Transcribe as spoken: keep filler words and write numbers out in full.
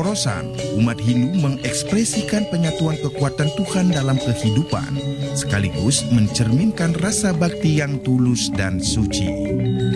pemborosan, umat Hindu mengekspresikan penyatuan kekuatan Tuhan dalam kehidupan, sekaligus mencerminkan rasa bakti yang tulus dan suci.